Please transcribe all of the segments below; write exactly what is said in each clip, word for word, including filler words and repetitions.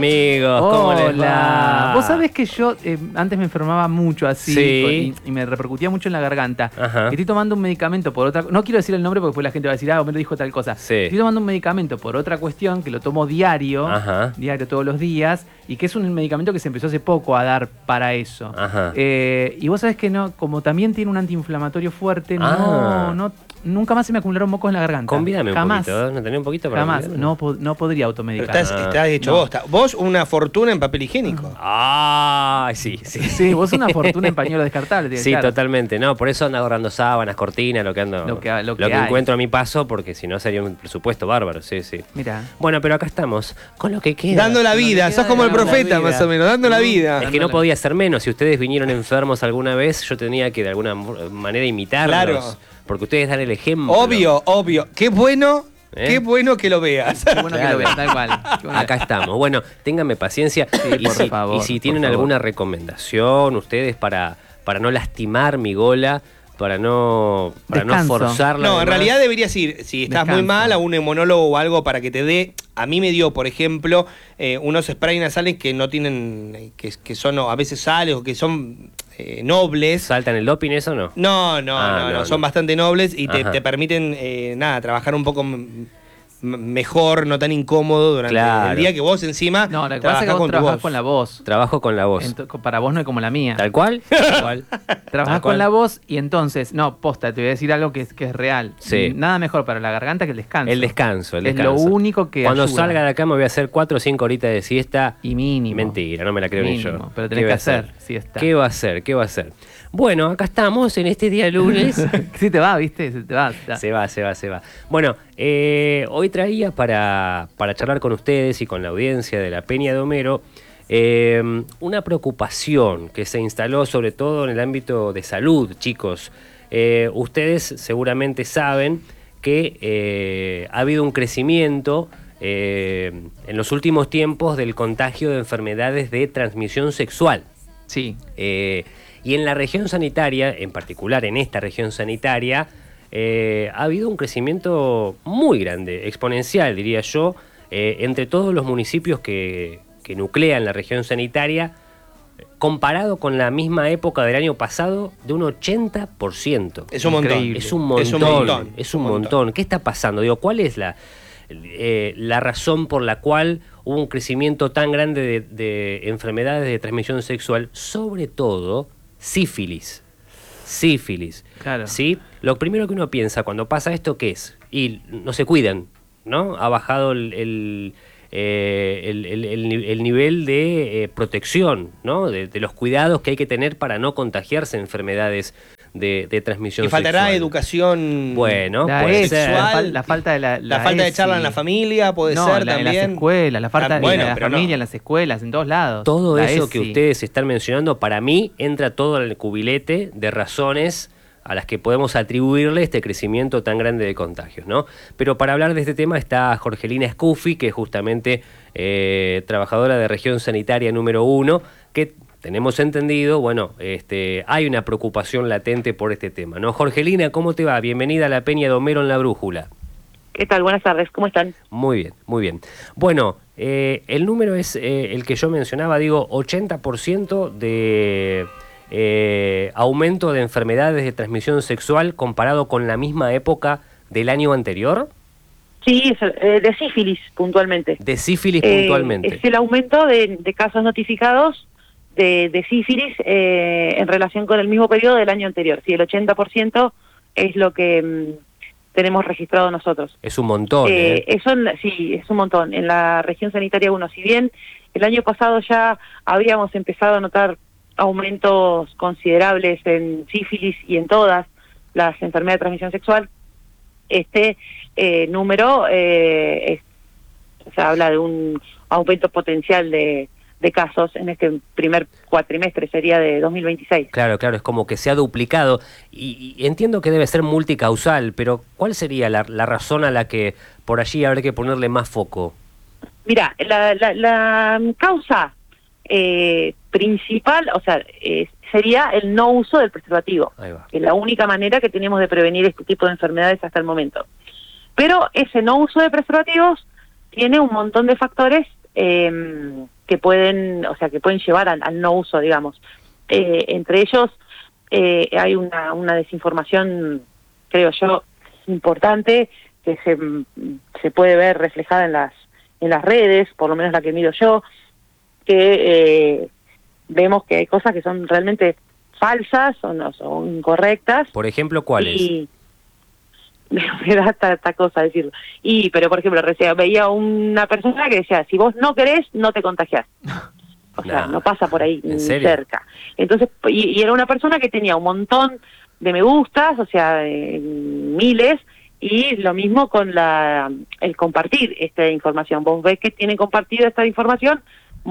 Amigos, ¿cómo les va? Vos sabés que yo eh, antes me enfermaba mucho así, sí. y, y me repercutía mucho en la garganta. Ajá. Estoy tomando un medicamento por otra... No quiero decir el nombre porque después la gente va a decir, ah, me lo dijo tal cosa. Sí. Estoy tomando un medicamento por otra cuestión que lo tomo diario, Ajá. diario todos los días, y que es un medicamento que se empezó hace poco a dar para eso. Ajá. Eh, y vos sabés que no, como también tiene un antiinflamatorio fuerte, Ah. no, no, nunca más se me acumularon mocos en la garganta. Convídame un Jamás. poquito, ¿no tenés un poquito para Jamás, convidarme? no, po- no podría Pero automedicar. estás, Ah. estás hecho No. bosta. Vos una fortuna en papel higiénico. Ah, sí, sí. Sí, vos una fortuna en pañuelo descartable. tiene que Sí, quedar. totalmente. No, por eso ando agarrando sábanas, cortinas, lo que ando. Lo que- lo que hay. encuentro a mi paso, porque si no sería un presupuesto bárbaro, sí, sí. Mirá. Bueno, pero acá estamos, con lo que queda. Dando la Con lo vida, que sos queda como de el dando la profeta, vida. más o menos, dando la vida. Es que no podía ser menos. Si ustedes vinieron enfermos alguna vez, yo tenía que de alguna manera imitarlos. Claro. Porque ustedes dan el ejemplo. Obvio, obvio. Qué bueno, ¿Eh? qué bueno que lo veas. Qué bueno que Claro. lo veas, tal cual. Qué bueno. Acá estamos. Bueno, ténganme paciencia. y, por si, favor, y si por tienen favor. alguna recomendación ustedes para, para no lastimar mi gola, para no, para no Descanso. forzarla. No, en además. realidad deberías ir, si estás muy Descanso. mal, a un inmunólogo o algo para que te dé. A mí me dio, por ejemplo, eh, unos spray nasales que no tienen, eh, que, que son a veces sales o que son eh, nobles. ¿Saltan el doping eso o no? No, no, Ah, no, no, no, son no. bastante nobles y te, Ajá. te permiten, eh, nada, trabajar un poco m- m- mejor, no tan incómodo durante Claro. el día que vos encima No, lo que pasa es trabajás que vos con tu trabajás voz. con la voz. Trabajo con la voz. Ento- para vos no es como la mía. ¿Tal cual? Tal cual. Trabajás Tal con cual. la voz y entonces, no, posta, te voy a decir algo que es, que es real. Sí. Nada mejor para la garganta que el descanso. El descanso, el Es descanso. lo único que Cuando ayuda. salga de acá me voy a hacer cuatro o cinco horitas de siesta. Y mínimo. Mentira, no me la creo ni Mínimo, yo. pero ¿Qué tenés voy que a hacer siesta. ¿Qué va a hacer? ¿Qué va a hacer? Bueno, acá estamos en este día lunes. Sí te va, ¿viste? Se te va. se te va. Se va, se va, se va. Bueno, eh, hoy traía para, para charlar con ustedes y con la audiencia de la Peña de Homero eh, una preocupación que se instaló sobre todo en el ámbito de salud, chicos. Eh, ustedes seguramente saben que eh, ha habido un crecimiento eh, en los últimos tiempos del contagio de enfermedades de transmisión sexual. Sí. Eh, y en la región sanitaria, en particular en esta región sanitaria, eh, ha habido un crecimiento muy grande, exponencial diría yo, eh, entre todos los municipios que, que nuclean la región sanitaria, comparado con la misma época del año pasado, de un ochenta por ciento. Es un montón. Increíble. Es un montón, Es un montón. es un montón. ¿Qué está pasando? Digo, ¿cuál es la, eh, la razón por la cual hubo un crecimiento tan grande de, de enfermedades de transmisión sexual? Sobre todo, sífilis. Sífilis. Claro. ¿Sí? Lo primero que uno piensa cuando pasa esto, ¿qué es? Y no se cuidan, ¿no? Ha bajado el... el Eh, el, el- el ni- el nivel de eh, protección, ¿no? De, de los cuidados que hay que tener para no contagiarse de enfermedades de, de transmisión Y faltará sexual. educación. Bueno, La, puede ESI, ser. la, sexual, fal- la falta de la, La, falta de ESI. charla en la familia puede no, ser la- en también. las escuelas, la falta Ah, bueno, de la pero no. familia en las escuelas, en todos lados. Todo La eso que ESI. ustedes están mencionando, para mí, entra todo en el cubilete de razones a las que podemos atribuirle este crecimiento tan grande de contagios, ¿no? Pero para hablar de este tema está Jorgelina Scufi, que es justamente eh, trabajadora de región sanitaria número uno, que tenemos entendido, bueno, este, hay una preocupación latente por este tema, ¿no? Jorgelina, ¿cómo te va? Bienvenida a la Peña de Homero en La Brújula. ¿Qué tal? Buenas tardes, ¿cómo están? Muy bien, muy bien. Bueno, eh, el número es eh, el que yo mencionaba, digo, ochenta por ciento de eh, aumento de enfermedades de transmisión sexual comparado con la misma época del año anterior. Sí, es, eh, de sífilis puntualmente. De sífilis Eh, puntualmente. Es el aumento de, de casos notificados de, de sífilis eh, en relación con el mismo periodo del año anterior. Sí, el ochenta por ciento es lo que mm, tenemos registrado nosotros. Es un montón, Eh, ¿eh? Eso en la- sí, es un montón. En la región sanitaria uno, si bien el año pasado ya habíamos empezado a notar aumentos considerables en sífilis y en todas las enfermedades de transmisión sexual, este eh, número eh, es, o sea, habla de un aumento potencial de, de casos en este primer cuatrimestre, sería de dos mil veintiséis. Claro, claro, es como que se ha duplicado. Y, y entiendo que debe ser multicausal, pero ¿cuál sería la, la razón a la que por allí habrá que ponerle más foco? Mira, la, la, la causa eh, principal, o sea, eh, sería el no uso del preservativo, Ahí va. que es la única manera que tenemos de prevenir este tipo de enfermedades hasta el momento. Pero ese no uso de preservativos tiene un montón de factores eh, que pueden, o sea, que pueden llevar al, al no uso, digamos. Eh, entre ellos eh, hay una, una desinformación, creo yo, importante, que se, se puede ver reflejada en las en las redes, por lo menos la que miro yo, que eh, vemos que hay cosas que son realmente falsas o no son incorrectas. Por ejemplo, ¿cuáles? Y me da esta, esta cosa decirlo. Y, pero por ejemplo, recién veía una persona que decía, si vos no querés, no te contagiás. O sea, Nah. no pasa por ahí ¿En ni serio? cerca. Entonces, y, y era una persona que tenía un montón de me gustas, o sea, eh, miles, y lo mismo con la el compartir esta información. Vos ves que tienen compartido esta información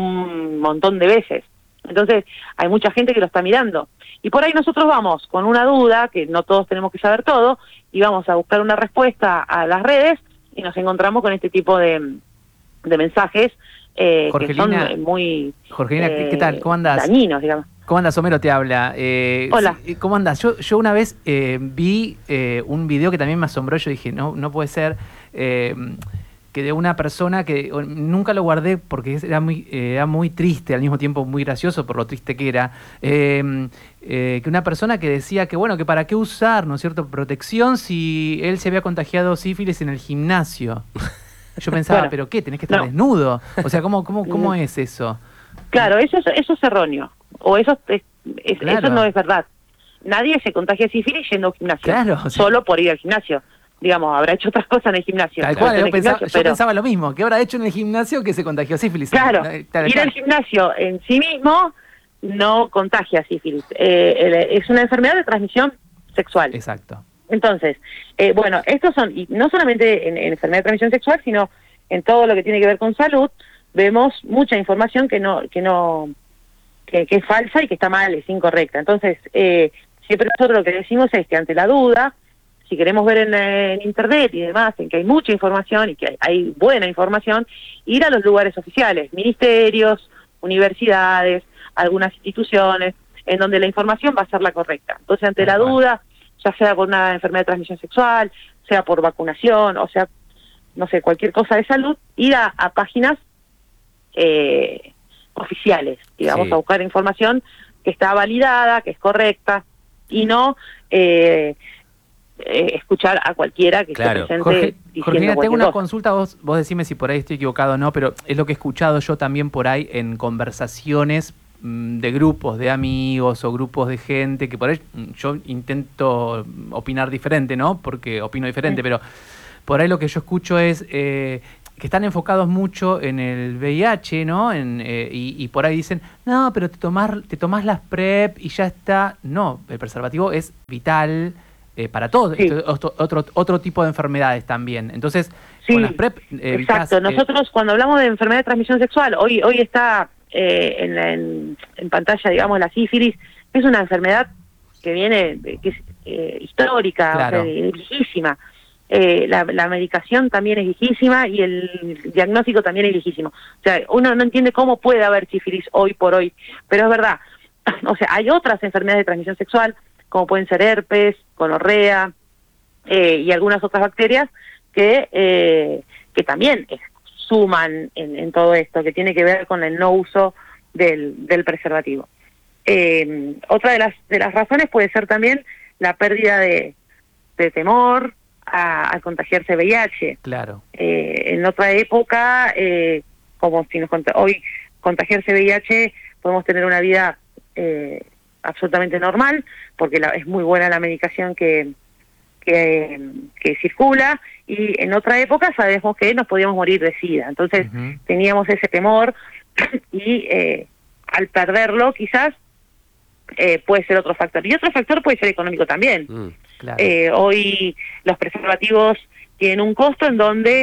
un montón de veces. Entonces, hay mucha gente que lo está mirando. Y por ahí nosotros vamos con una duda, que no todos tenemos que saber todo, y vamos a buscar una respuesta a las redes, y nos encontramos con este tipo de, de mensajes eh, que son Jorgelina, muy Jorgelina, ¿qué- eh, ¿qué tal? ¿Cómo andás? dañinos, digamos. ¿Cómo andas? Homero te habla. Eh, Hola. sí, ¿Cómo andas? Yo, yo una vez eh, vi eh, un video que también me asombró. Yo dije, no, no puede ser. Eh, que de una persona que o, nunca lo guardé porque era muy, eh, era muy triste, al mismo tiempo muy gracioso por lo triste que era. Eh, eh, que una persona que decía que, bueno, que para qué usar, ¿no es cierto?, protección si él se había contagiado sífilis en el gimnasio. Yo pensaba, Bueno, ¿pero qué? ¿Tenés que estar no. desnudo? O sea, ¿cómo, cómo, cómo No. es eso? Claro, eso es, eso es erróneo, o eso es, es- Claro. eso no es verdad. Nadie se contagia de sífilis yendo a un gimnasio, Claro, o sea- solo por ir al gimnasio. Digamos, habrá hecho otras cosas en el gimnasio. Tal no cual, en yo, el pensaba, gimnasio, yo pero- pensaba lo mismo. ¿Qué habrá hecho en el gimnasio que se contagió sífilis? Claro, Eh, tal ir cual. al gimnasio en sí mismo no contagia sífilis. Eh, el- es una enfermedad de transmisión sexual. Exacto. Entonces, eh, bueno, estos son, y no solamente en, en enfermedad de transmisión sexual, sino en todo lo que tiene que ver con salud, vemos mucha información que no, que no, que, que es falsa y que está mal, es incorrecta. Entonces, eh, siempre nosotros lo que decimos es que ante la duda, si queremos ver en, eh, en internet y demás, en que hay mucha información y que hay, hay buena información, ir a los lugares oficiales, ministerios, universidades, algunas instituciones, en donde la información va a ser la correcta. Entonces, ante la Tal cual. duda, ya sea por una enfermedad de transmisión sexual, sea por vacunación, o sea, no sé, cualquier cosa de salud, ir a, a páginas eh, oficiales, digamos, Sí. a buscar información que está validada, que es correcta, y no eh, eh, escuchar a cualquiera que Claro. esté presente Jorge, diciendo Jorgelina, tengo cualquier una cosa. consulta, vos, vos decime si por ahí estoy equivocado o no, pero es lo que he escuchado yo también por ahí en conversaciones mm, de grupos de amigos o grupos de gente, que por ahí mm, yo intento mm, opinar diferente, ¿no? Porque opino diferente, Mm. pero por ahí lo que yo escucho es eh, que están enfocados mucho en el V I H, ¿no? En, eh, y, y por ahí dicen, no, pero te tomás, te tomás las PrEP y ya está. No, el preservativo es vital eh, para todos, Sí. esto- otro, otro, otro tipo de enfermedades también. Entonces, Sí, con las PrEP eh, evitás, exacto. eh, Nosotros cuando hablamos de enfermedad de transmisión sexual, hoy hoy está eh, en, la- en, en pantalla, digamos, la sífilis, es una enfermedad que viene, de- que es eh, histórica, Claro. o sea, es viejísima. Eh, la, la medicación también es viejísima y el diagnóstico también es viejísimo. O sea, uno no entiende cómo puede haber sífilis hoy por hoy, pero es verdad. O sea, hay otras enfermedades de transmisión sexual, como pueden ser herpes, gonorrea eh, y algunas otras bacterias que eh, que también eh, suman en, en todo esto, que tiene que ver con el no uso del, del preservativo. Eh, otra de las de las razones puede ser también la pérdida de, de temor a, a contagiarse V I H. claro, Eh, en otra época, eh, como si nos cont- hoy contagiarse V I H, podemos tener una vida eh, absolutamente normal, porque la, es muy buena la medicación que, que, que circula, y en otra época sabemos que nos podíamos morir de SIDA. Entonces Ujú. teníamos ese temor y eh, al perderlo quizás eh, puede ser otro factor. Y otro factor puede ser económico también. Mm. claro. Eh, hoy los preservativos tienen un costo en donde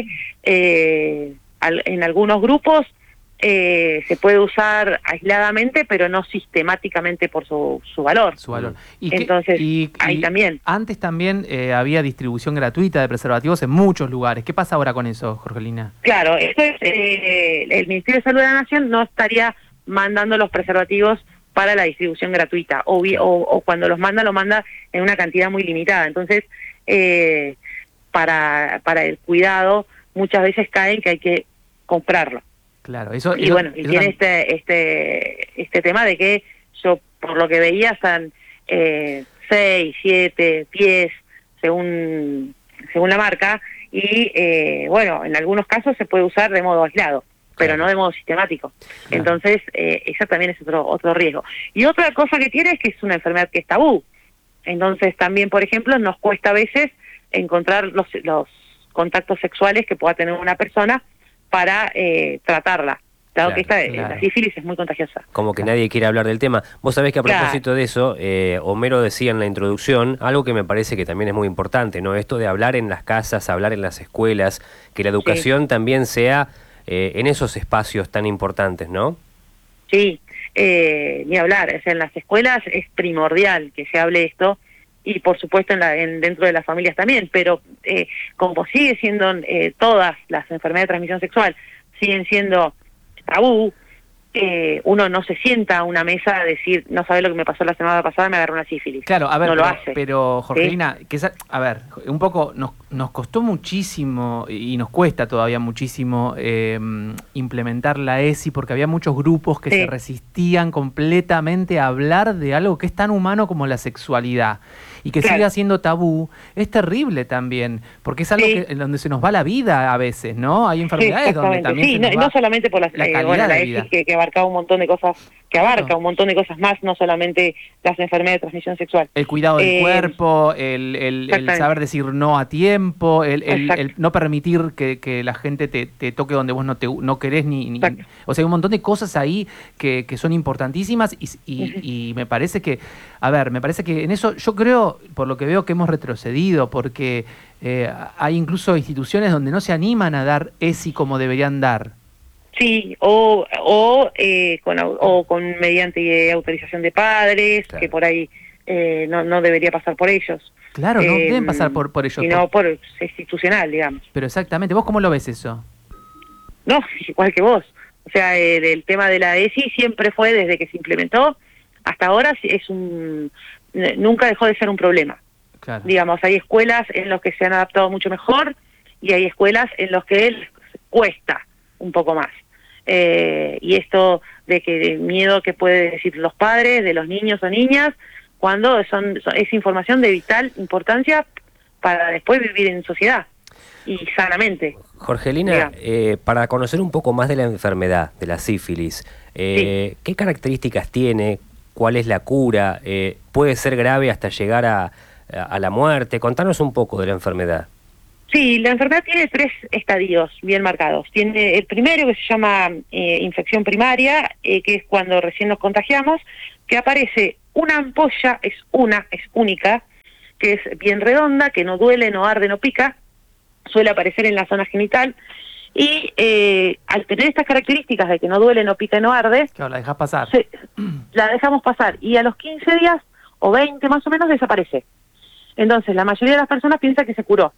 eh, al- en algunos grupos eh, se puede usar aisladamente, pero no sistemáticamente por su, su valor. Su valor. Mm. ¿Y qué- Entonces, y- ahí y también. Antes también eh, había distribución gratuita de preservativos en muchos lugares. ¿Qué pasa ahora con eso, Jorgelina? Claro, esto es, eh, el Ministerio de Salud de la Nación no estaría mandando los preservativos para la distribución gratuita, o, vi- o, o cuando los manda, lo manda en una cantidad muy limitada. Entonces, eh, para, para el cuidado, muchas veces caen que hay que comprarlo. Claro, eso... Y eso, bueno, y eso tiene tam- este, este, este tema de que yo, por lo que veía, están eh, seis, siete, diez, según, según la marca, y eh, bueno, en algunos casos se puede usar de modo aislado, pero Claro. no de modo sistemático. Claro. Entonces, eh, esa también es otro, otro riesgo. Y otra cosa que tiene es que es una enfermedad que es tabú. Entonces, también, por ejemplo, nos cuesta a veces encontrar los, los contactos sexuales que pueda tener una persona para eh, tratarla, dado Claro, que esta, eh, claro. la sífilis es muy contagiosa. Como que Claro. nadie quiere hablar del tema. Vos sabés que a Claro. propósito de eso, eh, Homero decía en la introducción algo que me parece que también es muy importante, ¿no? Esto de hablar en las casas, hablar en las escuelas, que la educación también sea eh, en esos espacios tan importantes, ¿no? Sí, eh, ni hablar, o sea, en las escuelas es primordial que se hable esto, y por supuesto en la, en, dentro de las familias también, pero eh, como sigue siendo eh, todas las enfermedades de transmisión sexual, siguen siendo tabú, eh, uno no se sienta a una mesa a decir, no sabe lo que me pasó la semana pasada, me agarró una sífilis. Claro, a ver, no pero, lo hace. pero Jorgelina, que esa- a ver, un poco nos, nos costó muchísimo y nos cuesta todavía muchísimo eh, implementar la E S I porque había muchos grupos que Sí. se resistían completamente a hablar de algo que es tan humano como la sexualidad y que Claro. siga siendo tabú. Es terrible también, porque es algo Sí. que, en donde se nos va la vida a veces, ¿no? Hay Sí, enfermedades donde exactamente. también Sí, se no, nos y va no solamente por las, la eh, calidad bueno, la de E S vida. I que, que abarca un montón de cosas, que abarca Claro. un montón de cosas más, no solamente las enfermedades de transmisión sexual. El cuidado del Eh, cuerpo, el, el- el exactamente. saber decir no a tiempo, el, el- Exacto. el no permitir que, que la gente te, te toque donde vos no, te, no querés ni... ni- Exacto. o sea, hay un montón de cosas ahí que, que son importantísimas y, y- Ujú. y me parece que, a ver, me parece que en eso yo creo, por lo que veo, que hemos retrocedido, porque eh, hay incluso instituciones donde no se animan a dar E S I como deberían dar. Sí, o, o, eh, con, au- o con mediante autorización de padres, Claro. que por ahí eh, no, no debería pasar por ellos. Claro, no Eh, deben pasar por, por ellos. Sino por- por es institucional, digamos. pero exactamente, ¿vos cómo lo ves eso? No, igual que vos. O sea, el, el tema de la E S I siempre fue, desde que se implementó, hasta ahora sí es un nunca dejó de ser un problema. Claro. Digamos, hay escuelas en las que se han adaptado mucho mejor y hay escuelas en las que les cuesta un poco más. Eh, y esto de que el miedo que pueden decir los padres de los niños o niñas cuando son, son es información de vital importancia para después vivir en sociedad y sanamente. Jorgelina, Diga. eh, para conocer un poco más de la enfermedad, de la sífilis, eh, ¿qué características tiene? ¿Cuál es la cura? Eh, ¿Puede ser grave hasta llegar a, a, a la muerte? Contanos un poco de la enfermedad. Sí, la enfermedad tiene tres estadios bien marcados. Tiene el primero que se llama eh, infección primaria, eh, que es cuando recién nos contagiamos, que aparece una ampolla, es una, es única, que es bien redonda, que no duele, no arde, no pica, suele aparecer en la zona genital, y eh, al tener estas características de que no duele, no pica y no arde, Claro, la dejás pasar. se- la dejamos pasar, y a los quince días, o veinte más o menos, desaparece. Entonces, la mayoría de las personas piensa que se curó,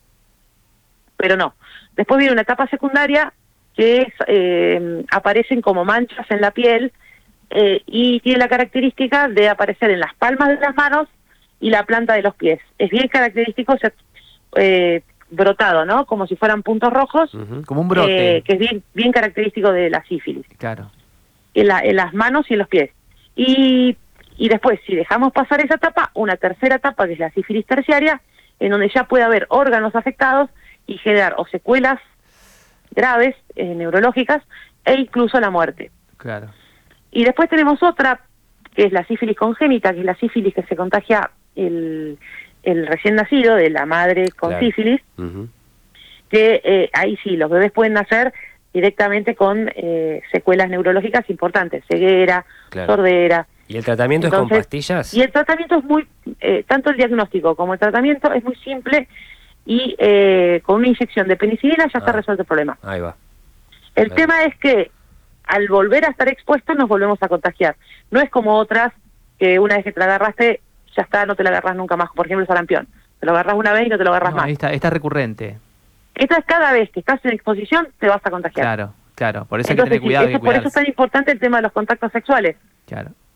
pero no. Después viene una etapa secundaria que es, eh, aparecen como manchas en la piel eh, y tiene la característica de aparecer en las palmas de las manos y la planta de los pies. Es bien característico, se- eh, brotado, ¿no? Como si fueran puntos rojos, Ujú. Como un brote. eh, que es bien, bien característico de la sífilis, Claro. en, la- en las manos y en los pies. Y, y después, si dejamos pasar esa etapa, una tercera etapa, que es la sífilis terciaria, en donde ya puede haber órganos afectados y generar o secuelas graves, eh, neurológicas, e incluso la muerte. Claro. Y después tenemos otra, que es la sífilis congénita, que es la sífilis que se contagia el, el recién nacido de la madre con Claro. sífilis, Ujú. que eh, ahí sí, los bebés pueden nacer directamente con eh, secuelas neurológicas importantes, ceguera, Claro. sordera. ¿Y el tratamiento es Entonces, con pastillas? Y el tratamiento es muy, eh, tanto el diagnóstico como el tratamiento es muy simple y eh, con una inyección de penicilina ya está Ah. resuelto el problema. Ahí va. El Claro. tema es que al volver a estar expuestos nos volvemos a contagiar. No es como otras que una vez que te la agarraste, ya está, no te la agarras nunca más. Por ejemplo, el sarampión. Te lo agarras una vez y no te lo agarras No, más. esta, esta es recurrente. Esta es cada vez que estás en exposición, te vas a contagiar. Claro, claro. Por eso hay que Entonces, tener cuidado sí, y eso- por eso cuidarse. es tan importante el tema de los contactos sexuales. Claro.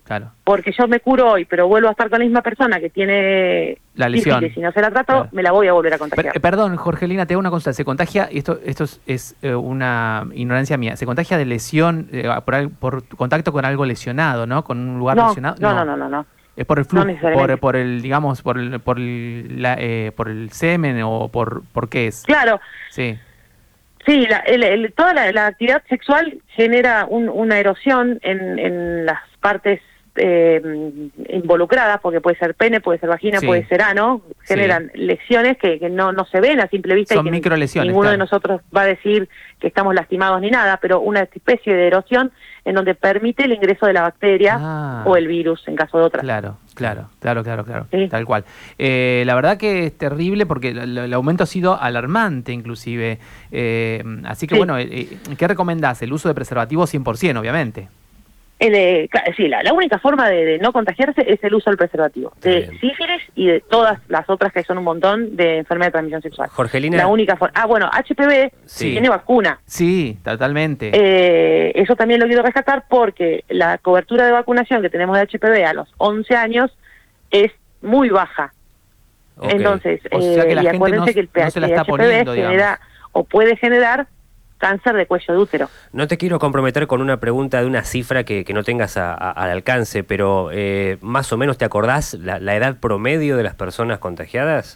claro. Porque yo me curo hoy, pero vuelvo a estar con la misma persona que tiene La lesión. sífilis y no se la trato, Claro. me la voy a volver a contagiar. Per- perdón, Jorgelina, te hago una consulta. ¿Se contagia, y esto, esto es, es, eh, una ignorancia mía, se contagia de lesión, eh, por, al- por contacto con algo lesionado, ¿no? ¿Con un lugar no, lesionado? no, no, no, no, no. Es por el No flujo, necesariamente. por, por el, digamos, por el, por el, la, eh, por el semen o por, ¿por qué es? Claro, Sí, sí, la, el- el- toda la, la actividad sexual genera un- una erosión en, en las partes eh, involucradas, porque puede ser pene, puede ser vagina, Sí. puede ser ano, generan lesiones que, que no, no se ven a simple vista Son y que microlesiones, ninguno de claro. nosotros va a decir que estamos lastimados ni nada, pero una especie de erosión en donde permite el ingreso de la bacteria Ah. o el virus en caso de otra. claro, claro, claro, claro, claro, Sí. tal cual. Eh, la verdad que es terrible porque el, el aumento ha sido alarmante inclusive. Eh, así que Sí. bueno, eh, ¿qué recomendás? El uso de preservativo cien por ciento, obviamente. El, eh, cla- sí, la, la única forma de, de no contagiarse es el uso del preservativo, Está de bien. sífilis y de todas las otras que son un montón de enfermedad de transmisión sexual. Jorgelina. La única forma. Ah, bueno, H P V Sí. tiene vacuna. Sí, totalmente. Eh, eso también lo quiero rescatar porque la cobertura de vacunación que tenemos de H P V a los once años es muy baja. Ok. Entonces, O sea que la eh, y gente acuérdense no- que el no se la está H P V poniendo, genera o puede generar cáncer de cuello de útero. No te quiero comprometer con una pregunta de una cifra que, que no tengas a- a- al alcance, pero eh, más o menos te acordás la, la edad promedio de las personas contagiadas.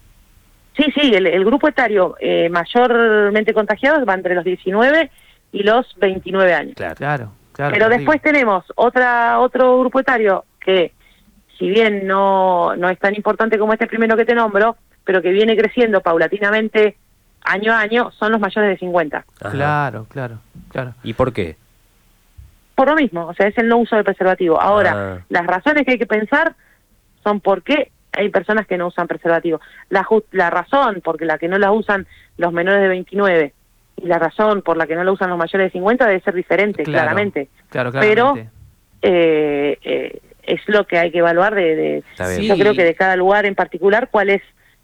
Sí, sí, el, el grupo etario eh, mayormente contagiados va entre los diecinueve y los veintinueve años. Claro. Claro, claro. Pero terrible. después tenemos otra otro grupo etario que, si bien no, no es tan importante como este primero que te nombro, pero que viene creciendo paulatinamente año a año, son los mayores de cincuenta. Ajá. Claro, claro, claro. ¿Y por qué? Por lo mismo, o sea, es el no uso del preservativo. Ahora, Ah. las razones que hay que pensar son por qué hay personas que no usan preservativo. La, ju- la razón por la que no la usan los menores de veintinueve y la razón por la que no la usan los mayores de cincuenta debe ser diferente, Claro, claramente. Claro, Pero claramente. eh, eh, es lo que hay que evaluar de, de Está bien. Sí. yo creo que de cada lugar en particular, cuál es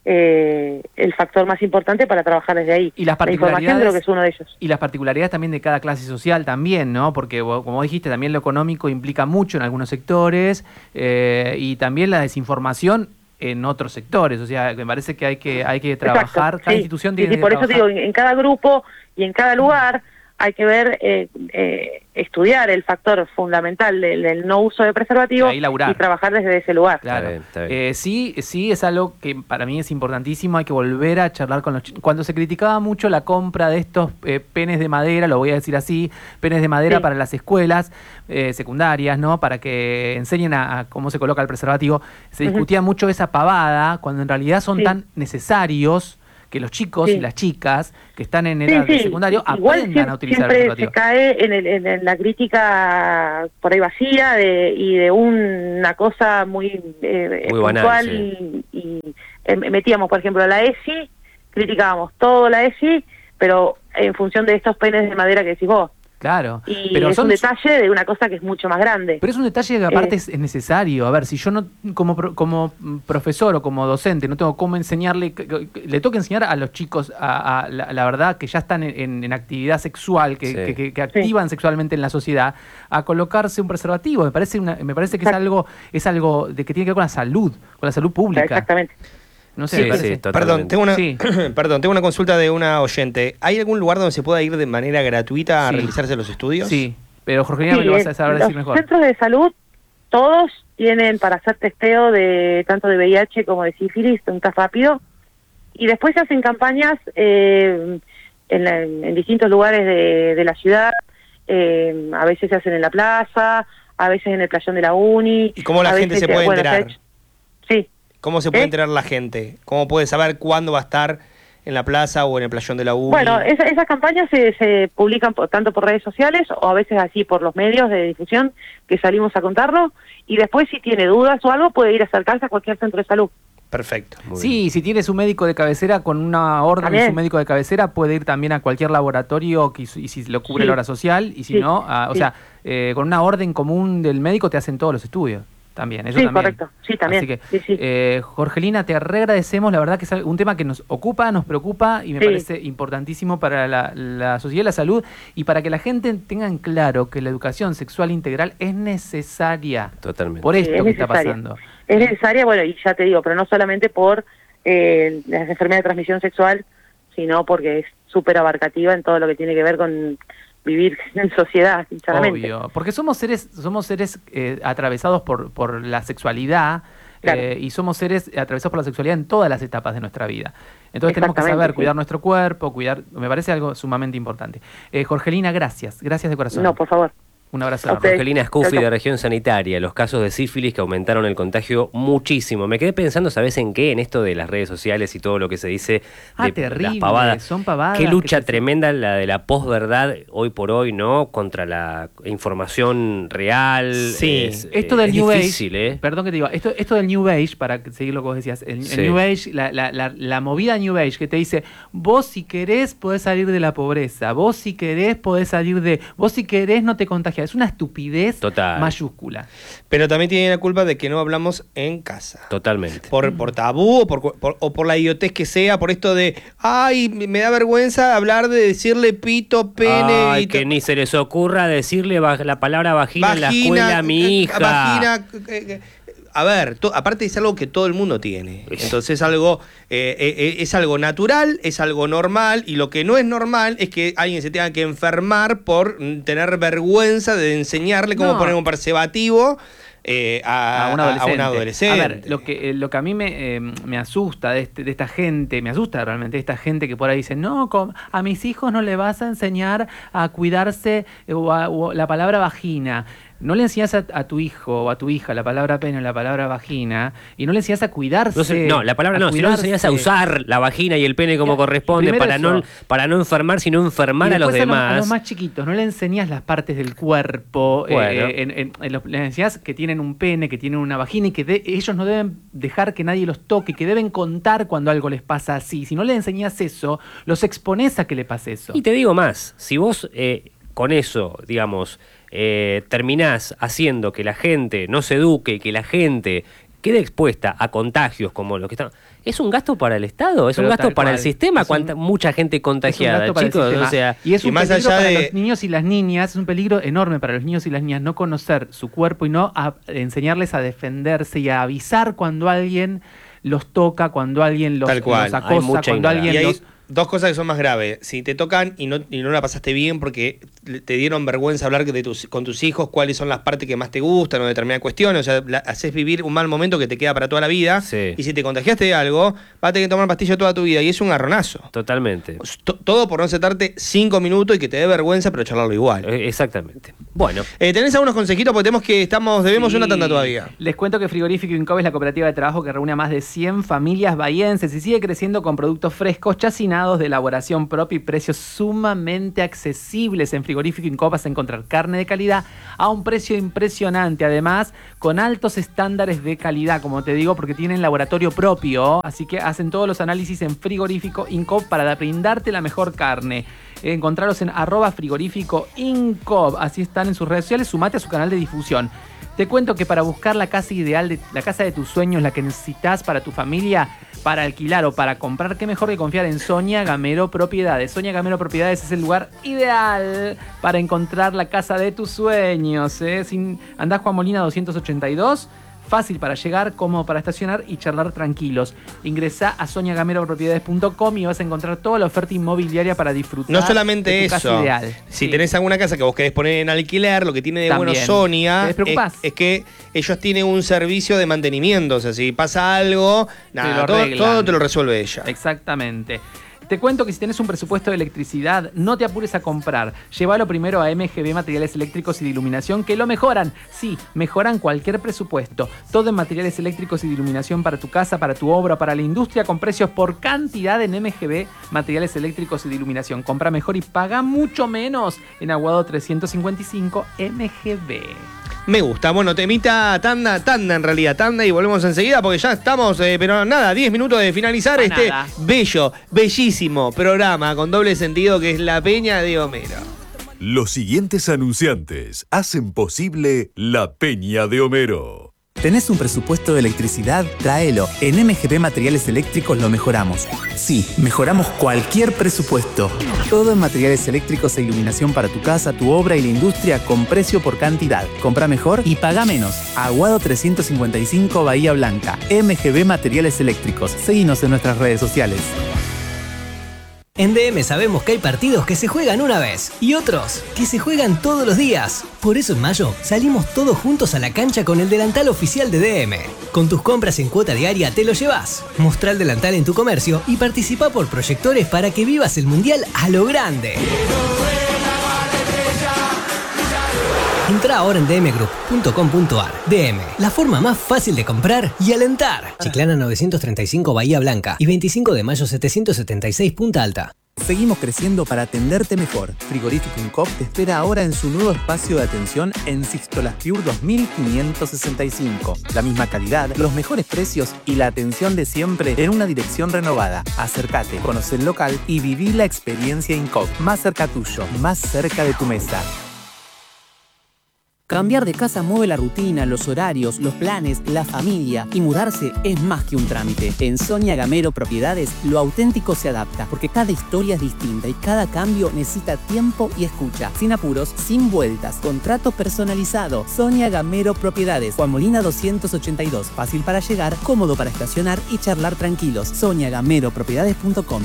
eh, el factor más importante para trabajar desde ahí. Y las La información creo que es uno de ellos. Y las particularidades también de cada clase social también, ¿no? Porque, vos- como dijiste, también lo económico implica mucho en algunos sectores eh, y también la desinformación en otros sectores. O sea, me parece que hay que hay que trabajar, Exacto, cada sí. institución Sí, tiene sí, que por eso trabajar. digo, en, en cada grupo y en cada lugar hay que ver, eh, eh, estudiar el factor fundamental del, del no uso de preservativo Y ahí laburar. y trabajar desde ese lugar. Claro. Está bien, está bien. Eh, sí, sí, es algo que para mí es importantísimo. Hay que volver a charlar con los chicos. Cuando se criticaba mucho la compra de estos eh, penes de madera, lo voy a decir así, penes de madera Sí. para las escuelas eh, secundarias, ¿no? Para que enseñen a, a cómo se coloca el preservativo. Se Ujú. discutía mucho esa pavada, cuando en realidad son Sí. tan necesarios que los chicos Sí. y las chicas que están en Sí, edad de sí, secundario igual aprendan siem- a utilizar el siempre preservativo. se cae en, el- en- en la crítica por ahí vacía de, y de una cosa muy, eh, Muy banal, puntual sí. y, y, eh, metíamos, por ejemplo, a la ESI, criticábamos todo la ESI, pero en función de estos penes de madera que decís vos. Claro. Y Pero es son un detalle de una cosa que es mucho más grande. Pero es un detalle que aparte Eh. es, es necesario. A ver, si yo no como pro- como mm, profesor o como docente no tengo cómo enseñarle, que- que- que- le toca enseñar a los chicos a, a la, la verdad que ya están en, en- en actividad sexual, que, Sí. que- que- que activan sexualmente en la sociedad, a colocarse un preservativo. Me parece una, me parece que es Exacto. algo es algo de que tiene que ver con la salud, con la salud pública. Exactamente. No sé, Sí, me parece. sí, totalmente. Perdón, tengo una, Sí. perdón, tengo una consulta de una oyente. ¿Hay algún lugar donde se pueda ir de manera gratuita a Sí. realizarse los estudios? Sí, pero Jorgelina me Sí, lo vas eh, a saber los decir mejor. centros de salud, todos tienen para hacer testeo de tanto de V I H como de sífilis, un test rápido, y después se hacen campañas eh, en, la- en distintos lugares de, de la ciudad, eh, a veces se hacen en la plaza, a veces en el playón de la uni. ¿Y cómo la a gente veces se puede bueno, enterar? ha hecho- Sí. ¿Cómo se puede ¿Eh? enterar la gente? ¿Cómo puede saber cuándo va a estar en la plaza o en el playón de la U? Bueno, esa- esas campañas se, se publican por- tanto por redes sociales o a veces así por los medios de difusión que salimos a contarlo, y después si tiene dudas o algo puede ir a acercarse a cualquier centro de salud. Perfecto. Muy Sí, si tiene su médico de cabecera, con una orden de También. su médico de cabecera, puede ir también a cualquier laboratorio que, y si lo cubre Sí. la hora social, y si Sí, no, a- o sí. sea, eh, con una orden común del médico te hacen todos los estudios. También, eso Sí, también. correcto. Sí, también. Así que, Sí, sí. eh, Jorgelina, te reagradecemos. La verdad que es un tema que nos ocupa, nos preocupa y me Sí. parece importantísimo para la, la sociedad y la salud y para que la gente tenga en claro que la educación sexual integral es necesaria. Totalmente. Por esto Sí, es que está necesaria. pasando. Es necesaria, bueno, y ya te digo, pero no solamente por eh, las enfermedades de transmisión sexual, sino porque es súper abarcativa en todo lo que tiene que ver con vivir en sociedad, sinceramente. Obvio, porque somos seres, somos seres eh, atravesados por, por la sexualidad. Claro. Eh, y somos seres atravesados por la sexualidad en todas las etapas de nuestra vida. Entonces tenemos que Exactamente, saber sí. cuidar nuestro cuerpo, cuidar, me parece algo sumamente importante. Eh, Jorgelina, gracias, gracias de corazón. No, por favor. Un abrazo. A enorme. usted. Jorgelina Scufi Chau, chau. de Región Sanitaria, los casos de sífilis que aumentaron el contagio muchísimo. Me quedé pensando, ¿sabes en qué? En esto de las redes sociales y todo lo que se dice Ah, de terrible, las pavadas. son pavadas Qué que lucha se- tremenda la de la posverdad hoy por hoy, ¿no? Contra la información real. Sí. Es, Esto del es New difícil, Age, ¿eh? perdón que te digo, esto, esto del New Age, para seguir lo que vos decías, el, el Sí. New Age, la, la, la, la movida New Age que te dice, vos si querés podés salir de la pobreza, vos si querés podés salir de, vos si querés no te contagias, es una estupidez Total. mayúscula. Pero también tiene la culpa de que no hablamos en casa. Totalmente. Por, por tabú o por, cu- por- o por la idiotez que sea, por esto de, ay, me da vergüenza hablar de decirle pito, pene Ay, y que to- ni se les ocurra decirle va- la palabra vagina, en la escuela a mi eh, hija. Vagina, eh, eh, a ver, to- aparte es algo que todo el mundo tiene. Entonces es algo, eh, eh, es algo natural, es algo normal, y lo que no es normal es que alguien se tenga que enfermar por mm, tener vergüenza de enseñarle cómo No. poner un preservativo eh, a, A un a- a adolescente. un adolescente. A ver, lo que, eh, lo que a mí me, eh, me asusta de, este- de esta gente, me asusta realmente de esta gente que por ahí dice, no, com- a mis hijos no le vas a enseñar a cuidarse eh, o, a- o la palabra vagina. No le enseñas a, a tu hijo o a tu hija la palabra pene o la palabra vagina y no le enseñas a cuidarse. No, sé, no, la palabra a no, si no enseñas a cuidarse. usar la vagina y el pene como Ya, corresponde primero para no, eso. para no enfermar, sino enfermar Y a los después demás. A los, más chiquitos, no le enseñas las partes del cuerpo, eh, Bueno. en- en- en los- le enseñas que tienen un pene, que tienen una vagina y que de- ellos no deben dejar que nadie los toque, que deben contar cuando algo les pasa así. Si no le enseñas eso, los expones a que le pase eso. Y te digo más, si vos eh, con eso, digamos, eh, terminás haciendo que la gente no se eduque, que la gente quede expuesta a contagios como los que están... Es un gasto para el Estado, es Pero un gasto tal para cual. el sistema, Es un- cuanta, mucha gente Es un contagiada, gasto para el chicos, sistema. o sea... y es y un más peligro allá para de- los niños y las niñas, es un peligro enorme para los niños y las niñas no conocer su cuerpo y no a- enseñarles a defenderse y a avisar cuando alguien los toca, cuando alguien los, Tal cual. los Hay acosa, mucha cuando alguien Y hay los... dos cosas que son más graves. Si te tocan y no, y no la pasaste bien porque te dieron vergüenza hablar de tus, con tus hijos cuáles son las partes que más te gustan o determinadas cuestiones, o sea, la- haces vivir un mal momento que te queda para toda la vida. Sí. Y si te contagiaste de algo, vas a tener que tomar pastillas toda tu vida y es un garronazo. Totalmente. To- Todo por no sentarte cinco minutos y que te dé vergüenza, pero charlarlo igual. Eh, Exactamente. Bueno, Eh, ¿Tenés algunos consejitos? Porque tenemos que estamos debemos Sí. una tanda todavía. Les cuento que Frigorífico Incov es la cooperativa de trabajo que reúne a más de cien familias bahienses y sigue creciendo con productos frescos, chacinados de elaboración propia y precios sumamente accesibles. En Frigorífico Incov vas a encontrar carne de calidad a un precio impresionante, además con altos estándares de calidad, como te digo, porque tienen laboratorio propio, así que hacen todos los análisis en Frigorífico Incov para brindarte la mejor carne. Encontrarlos en arroba frigorífico Incov, así están en sus redes sociales, sumate a su canal de difusión. Te cuento que para buscar la casa ideal, de, la casa de tus sueños, la que necesitas para tu familia, para alquilar o para comprar, qué mejor que confiar en Sonia Gamero Propiedades. Sonia Gamero Propiedades es el lugar ideal para encontrar la casa de tus sueños. ¿eh? Sin, andás Juan Molina doscientos ochenta y dos, fácil para llegar, cómodo para estacionar y charlar tranquilos. Ingresá a sonia gamero propiedades punto com y vas a encontrar toda la oferta inmobiliaria para disfrutar. No solamente de tu casa eso. ideal. Si Sí. tenés alguna casa que vos querés poner en alquiler, lo que tiene de También. bueno Sonia ¿Te es, despreocupás? es que ellos tienen un servicio de mantenimiento. O sea, si pasa algo, nada, lo todo, arreglan. todo te lo resuelve ella. Exactamente. Te cuento que si tenés un presupuesto de electricidad, no te apures a comprar. Llévalo primero a M G B Materiales Eléctricos y de Iluminación, que lo mejoran. Sí, mejoran cualquier presupuesto. Todo en materiales eléctricos y de iluminación para tu casa, para tu obra, para la industria, con precios por cantidad en M G B Materiales Eléctricos y de Iluminación. Compra mejor y paga mucho menos en Aguado trescientos cincuenta y cinco M G B. Me gusta. Bueno, temita tanda, tanda en realidad, tanda y volvemos enseguida porque ya estamos, eh, pero nada, diez minutos de finalizar Pa' este nada. bello, bellísimo programa con doble sentido que es La Peña de Homero. Los siguientes anunciantes hacen posible La Peña de Homero. ¿Tenés un presupuesto de electricidad? Tráelo. En M G B Materiales Eléctricos lo mejoramos. Sí, mejoramos cualquier presupuesto. Todo en materiales eléctricos e iluminación para tu casa, tu obra y la industria con precio por cantidad. Compra mejor y paga menos. Aguado trescientos cincuenta y cinco, Bahía Blanca. M G B Materiales Eléctricos. Seguinos en nuestras redes sociales. En D M sabemos que hay partidos que se juegan una vez y otros que se juegan todos los días. Por eso en mayo salimos todos juntos a la cancha con el delantal oficial de D M. Con tus compras en cuota diaria te lo llevas. Mostrá el delantal en tu comercio y participa por proyectores para que vivas el mundial a lo grande. Entrá ahora en d m group punto com punto a r. D M, la forma más fácil de comprar y alentar. Chiclana novecientos treinta y cinco, Bahía Blanca y veinticinco de mayo setecientos setenta y seis, Punta Alta. Seguimos creciendo para atenderte mejor. Frigorífico Incop te espera ahora en su nuevo espacio de atención en Sixto Las Piur dos mil quinientos sesenta y cinco. La misma calidad, los mejores precios y la atención de siempre en una dirección renovada. Acércate, conoce el local y viví la experiencia Incop. Más cerca tuyo, más cerca de tu mesa. Cambiar de casa mueve la rutina, los horarios, los planes, la familia, y mudarse es más que un trámite. En Sonia Gamero Propiedades, lo auténtico se adapta, porque cada historia es distinta y cada cambio necesita tiempo y escucha. Sin apuros, sin vueltas, contrato personalizado. Sonia Gamero Propiedades, Juan Molina doscientos ochenta y dos, fácil para llegar, cómodo para estacionar y charlar tranquilos. sonia gamero propiedades punto com.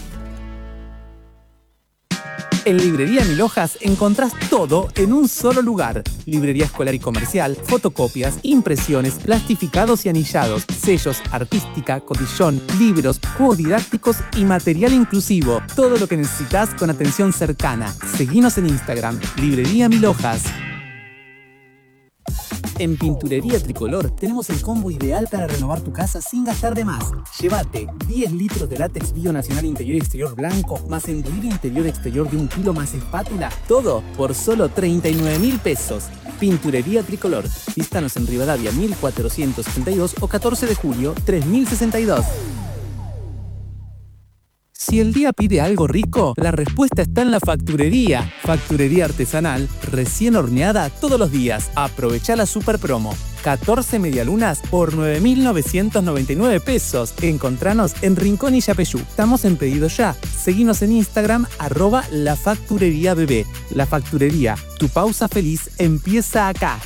En Librería Mil Hojas encontrás todo en un solo lugar. Librería escolar y comercial, fotocopias, impresiones, plastificados y anillados, sellos, artística, cotillón, libros, juegos didácticos y material inclusivo. Todo lo que necesitas con atención cercana. Seguinos en Instagram, Librería Mil Hojas. En Pinturería Tricolor tenemos el combo ideal para renovar tu casa sin gastar de más. Llévate diez litros de látex Bio Nacional interior y exterior blanco, más enduir interior y exterior de un kilo más espátula. Todo por solo treinta y nueve mil pesos. Pinturería Tricolor. Visítanos en Rivadavia mil cuatrocientos setenta y dos o catorce de julio tres mil sesenta y dos. Si el día pide algo rico, la respuesta está en la facturería. Facturería artesanal, recién horneada todos los días. Aprovecha la super promo. catorce medialunas por nueve mil novecientos noventa y nueve pesos. Encontranos en Rincón y Yapeyú. Estamos en pedido ya. Seguinos en Instagram, arroba la facturería bebé. La facturería, tu pausa feliz empieza acá.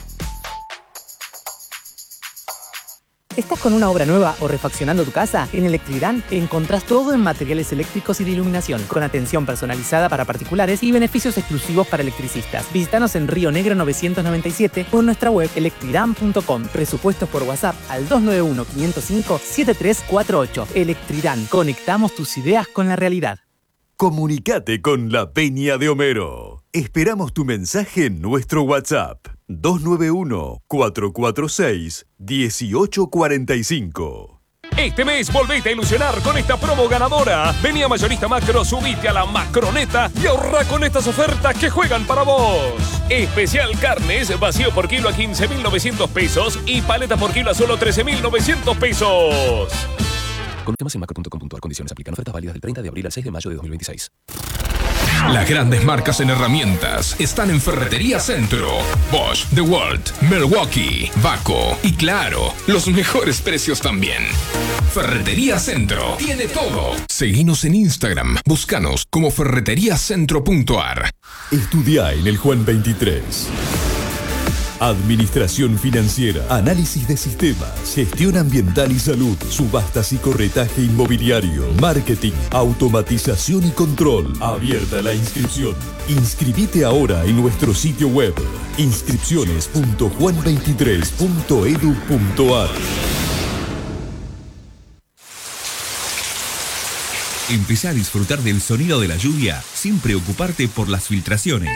¿Estás con una obra nueva o refaccionando tu casa? En Electridan encontrás todo en materiales eléctricos y de iluminación, con atención personalizada para particulares y beneficios exclusivos para electricistas. Visítanos en Río Negro novecientos noventa y siete o en nuestra web electridan punto com. Presupuestos por WhatsApp al dos nueve uno, cinco cero cinco, siete tres cuatro ocho. Electridan, conectamos tus ideas con la realidad. Comunicate con la Peña de Homero. Esperamos tu mensaje en nuestro WhatsApp dos nueve uno, cuatro cuatro seis, uno ocho cuatro cinco. Este mes volvete a ilusionar con esta promo ganadora. Vení a Mayorista Macro, subite a la Macroneta y ahorra con estas ofertas que juegan para vos. Especial carnes, vacío por kilo a quince mil novecientos pesos y paleta por kilo a solo trece mil novecientos pesos. Conozca más en macro punto com punto a r. Condiciones aplican. Ofertas válidas del treinta de abril al seis de mayo de dos mil veintiséis. Las grandes marcas en herramientas están en Ferretería Centro. Bosch, DeWalt, Milwaukee, Vaco y claro, los mejores precios también. Ferretería Centro tiene todo. Seguinos en Instagram. Búscanos como ferretería centro punto a r. Estudia en el Juan veintitrés. Administración financiera, análisis de sistemas, gestión ambiental y salud, subastas y corretaje inmobiliario, marketing, automatización y control. Abierta la inscripción. Inscribite ahora en nuestro sitio web inscripciones punto juan veintitrés punto e d u punto a r. Empezá a disfrutar del sonido de la lluvia sin preocuparte por las filtraciones.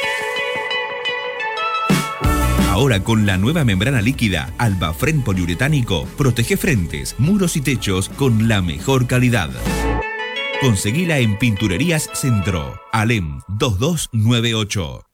Ahora con la nueva membrana líquida Albafren poliuretánico, protege frentes, muros y techos con la mejor calidad. Conseguila en Pinturerías Centro, Alem dos dos nueve ocho.